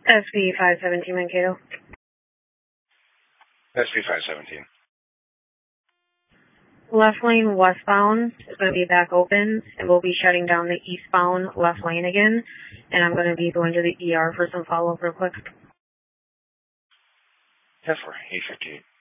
SB 517 Mankato. SB 517. Left lane westbound is going to be back open, and we'll be shutting down the eastbound left lane again, and I'm going to be going to the ER for some follow-up real quick. 10-4, 858.